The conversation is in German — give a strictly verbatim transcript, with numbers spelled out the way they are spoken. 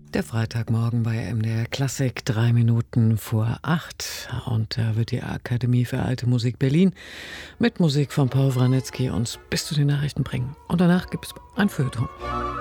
Der Freitagmorgen bei M D R Klassik, drei Minuten vor acht. Und da wird die Akademie für Alte Musik Berlin mit Musik von Paul Wranitzky uns bis zu den Nachrichten bringen. Und danach gibt es ein Feuilleton.